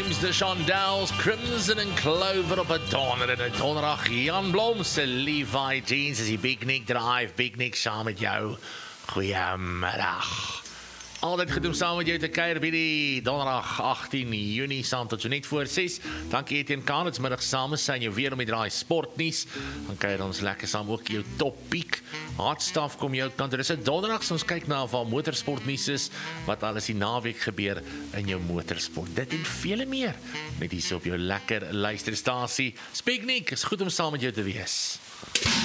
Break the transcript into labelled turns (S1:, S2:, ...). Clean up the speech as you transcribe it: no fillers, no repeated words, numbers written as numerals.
S1: James de Chandel's Crimson and Clover op 'n donderdag. Jan Blom se Levi Jeans is die Big Nick Drive. Big Nick saam met jou. Goeiemiddag. Altyd goed om saam met jou te kuier by die donderdag 18 Junie saam tot so net voor 6. Dankie Etienne Kahn, dit's middag saam zijn jou weer om die draai sportnuus. Dan kuier ons lekker saam ook jou top piek. Hot stuff kom jou kant. Dis 'n donderdag, ons kyk na waar motorsportnuus is, wat alles die naweek gebeur in jou motorsport. Dit en vele meer met hier op jou lekker luisterstasie. Spiknik, is goed om saam met jou te wees.